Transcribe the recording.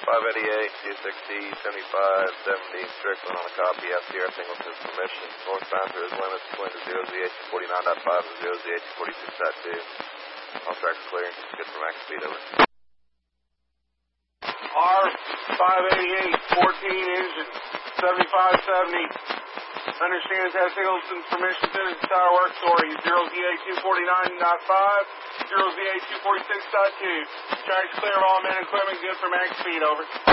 588, 260, 75, 70, Strickland on the copy. Sierra Singleton's permission. Northbound to his limits, going to 0ZH49.5 and 0ZH46.2. All tracks clear. Good for max speed, over. R588, 14 engine, 7570. Understands has Singleton's permission to his entire work story. 0ZH249.5, 0ZH246.2. Tracks clear of all men and equipment. Good for max speed, over.